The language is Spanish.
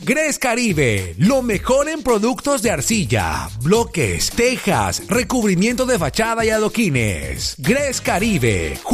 Gres Caribe, lo mejor en productos de arcilla, bloques, tejas, recubrimiento de fachada y adoquines. Gres Caribe.